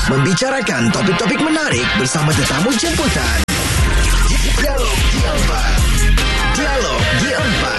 membicarakan topik-topik menarik bersama tetamu jemputan. Dialog Di4. Dialog Di4.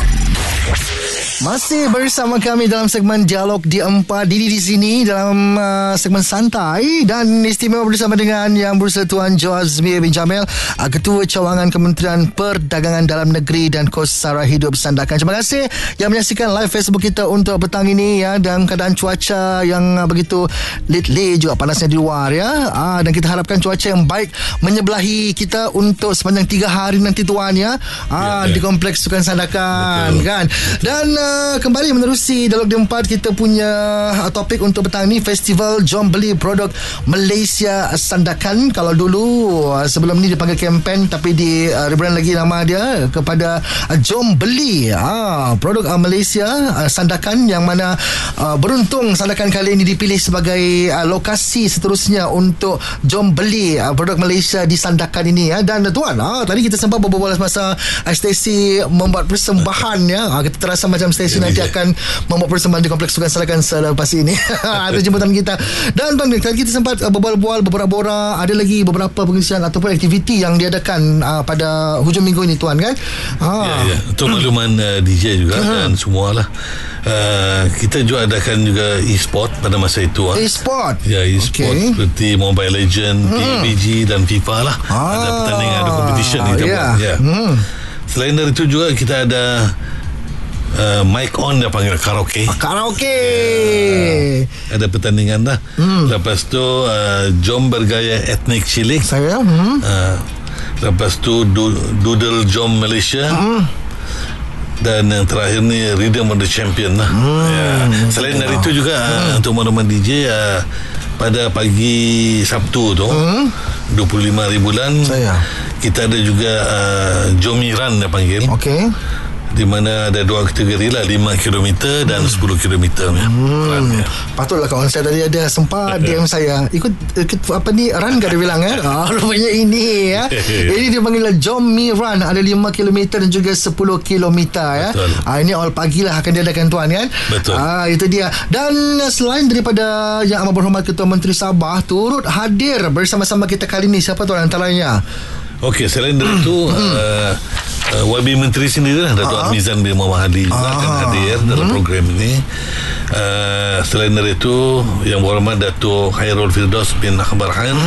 Masih bersama kami dalam segmen Dialog Di4. Didi di sini dalam segmen santai dan istimewa bersama dengan Yang Bersatuan Azmi bin Jamil, Ketua Cawangan Kementerian Perdagangan Dalam Negeri dan Kos Sara Hidup Sandakan. Terima kasih yang menyaksikan live Facebook kita untuk petang ini ya, dalam keadaan cuaca yang begitu lit-lit juga, panasnya di luar ya. Dan kita harapkan cuaca yang baik menyebelahi kita untuk sepanjang 3 hari nanti tuan ya. Di Kompleks Sukan Sandakan. Betul. Kan. Dan kembali menerusi Dialog Di4, kita punya topik untuk petang ni, Festival Jom Beli Produk Malaysia Sandakan. Kalau dulu sebelum ni dipanggil kempen, tapi di rebrand lagi nama dia kepada Jom Beli Produk Malaysia Sandakan, yang mana beruntung Sandakan kali ini dipilih sebagai lokasi seterusnya untuk Jom Beli Produk Malaysia di Sandakan ini ya. Dan tuan, tadi kita sempat berbual masa stesi membuat persembahan ya. Kita terasa macam stesen nanti akan membuat persembahan di Kompleks Sukan Sandakan selepas ini. Itu jemputan kita. Dan tuan, kita sempat berbual-bual, berborak-borak. Ada lagi beberapa pengisian ataupun aktiviti yang diadakan pada hujung minggu ini tuan kan. Ya. Untuk makluman DJ juga dan semualah. Kita juga adakan juga e-sport pada masa itu. E-sport? Ya, e-sport seperti Mobile Legend, PUBG dan FIFA lah. Ada pertandingan, ada competition kita buat. Ya. Selain dari itu juga kita ada mic on, dia panggil karaoke. Ada pertandingan dah. Lepas tu Jom Bergaya Etnik Cilik. Saya lepas tu Doodle Jom Malaysia. Dan yang terakhir ni Rhythm of the Champion lah. Selain dari itu juga untuk makluman DJ, pada pagi Sabtu tu 25 bulan kita ada juga Jomiran dia panggil. Di mana ada 2 kategori lah, 5 km dan 10 km Patutlah kawan saya tadi ada sempat DM saya ikut apa ni, run ke dia bilang rupanya ini ya. Ini dia panggil Jom Me Run, ada 5 km dan juga 10 km ya. Ini awal pagi lah akan diadakan tuan kan. Betul. Itu dia. Dan selain daripada Yang Amat Berhormat Ketua Menteri Sabah turut hadir bersama-sama kita kali ni, siapa tuan antaranya? Okey, selain dari itu YB Menteri sendiri lah, Dato' Mizan bin Muhammad Hadi juga akan hadir dalam program ini. Selain dari itu, Yang Berhormat Dato' Khairul Firdaus bin Akbarhan,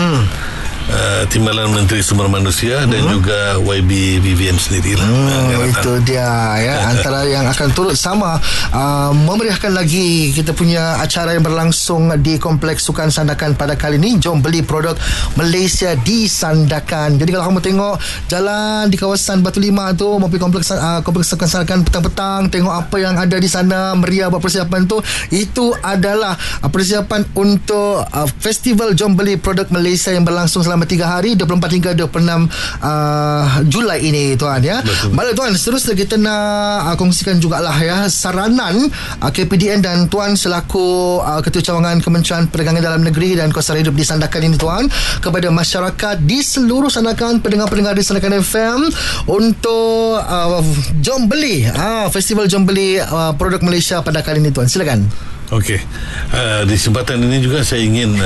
Timbalan Menteri Sumber Manusia dan juga YB Vivian sendirilah. Itu dia ya, antara yang akan turut sama memeriahkan lagi kita punya acara yang berlangsung di Kompleks Sukan Sandakan pada kali ini, Jom Beli Produk Malaysia di Sandakan. Jadi kalau kamu tengok jalan di kawasan Batu Lima tu maupun Kompleks Sukan Sandakan petang-petang, tengok apa yang ada di sana, meriah buat persiapan tu, itu adalah persiapan untuk Festival Jom Beli Produk Malaysia yang berlangsung selama 3 hari, 24 hingga 26 Julai ini tuan ya. Baik tuan, seterusnya kita nak kongsikan jugalah ya saranan KPDN dan tuan selaku Ketua Cawangan Kementerian Perdagangan Dalam Negeri dan Kos Sara Hidup di Sandakan ini tuan, kepada masyarakat di seluruh Sandakan, pendengar-pendengar di Sandakan FM untuk Jom Beli Festival Jom Beli Produk Malaysia pada kali ini tuan. Silakan. Okey, di kesempatan ini juga saya ingin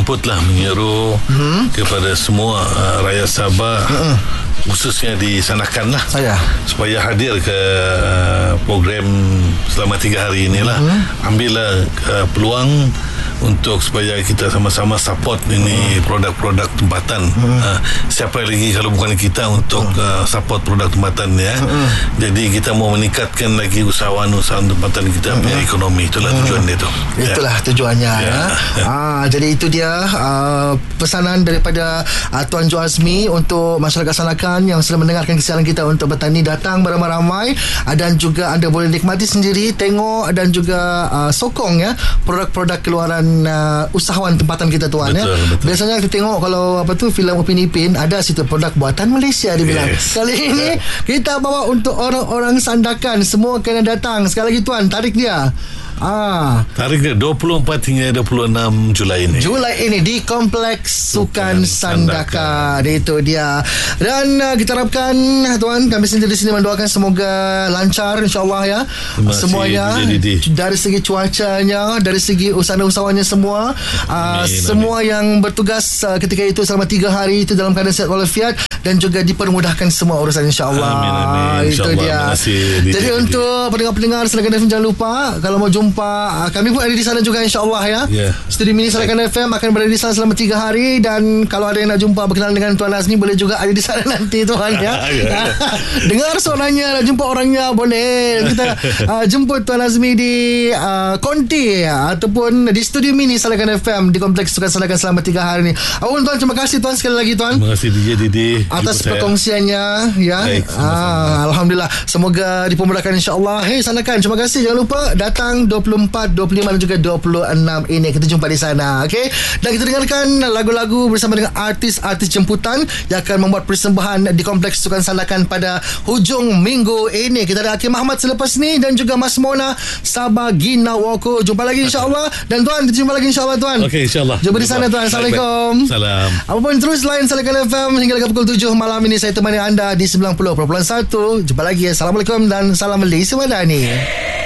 menyeru kepada semua rakyat Sabah, khususnya di Sandakan lah, supaya hadir ke program selama 3 hari inilah. Ambillah peluang untuk supaya kita sama-sama support ini produk-produk tempatan. Siapa lagi kalau bukan kita untuk support produk tempatan ya. Jadi kita mau meningkatkan lagi usahawan-usahawan tempatan kita punya ekonomi. Itulah tujuan itu. Itulah tujuannya ya. Jadi itu dia pesanan daripada Tuan Jo Azmi untuk masyarakat Sandakan yang sedang mendengarkan kesiaran kita untuk bertani, datang beramai-ramai dan juga anda boleh nikmati sendiri, tengok dan juga sokong ya produk-produk keluaran usahawan tempatan kita tuan. Betul. Biasanya kita tengok kalau filem Upin Ipin, ada situ produk buatan Malaysia dibilang. Kali ini kita bawa untuk orang-orang Sandakan, semua kena datang. Sekali lagi tuan, tarik dia. Tarikh 24 hingga 26 Julai ini di Kompleks Sukan Sandakan. Itu dia. Dan kita harapkan tuan, kami sendiri di sini mendoakan semoga lancar insya-Allah ya. Semuanya dari segi cuacanya, dari segi usahawan-usahawannya semua, semua yang bertugas ketika itu selama 3 hari itu dalam keadaan sihat walafiat dan juga dipermudahkan semua urusan insya-Allah. Amin. Itu dia. Jadi untuk pendengar-pendengar Salakan FM, jangan lupa kalau mau jumpa kami pun ada di sana juga insya-Allah ya. Studio Mini Salakan FM akan berada di sana selama 3 hari, dan kalau ada yang nak jumpa berkenalan dengan Tuan Azmi boleh juga ada di sana nanti tuan ya. Dengar suaranya, nak jumpa orangnya boleh. Kita jemput Tuan Azmi di Konti ataupun di Studio Mini Salakan FM di Kompleks Sukan Sandakan selama 3 hari ni. Tuan, terima kasih tuan sekali lagi tuan. Terima kasih DJ Didi atas perkongsiannya ya. Baik, Alhamdulillah, semoga dipermudahkan insya-Allah. Sandakan, terima kasih. Jangan lupa datang 24, 25 dan juga 26 ini. Kita jumpa di sana, okey? Dan kita dengarkan lagu-lagu bersama dengan artis-artis jemputan yang akan membuat persembahan di Kompleks Sukan Sandakan pada hujung minggu ini. Kita ada Hakim Ahmad selepas ni dan juga Mas Mona Sabah Ginawoko. Jumpa lagi insya-Allah. Dan tuan, kita jumpa lagi insya-Allah tuan. Okey, insya-Allah. Jumpa di sana tuan. Assalamualaikum. Salam. Apapun terus lain Salakan FM hingga pukul 7 malam ini saya temani anda di 90.1. Jumpa lagi. Assalamualaikum dan salam Malaysia Madani.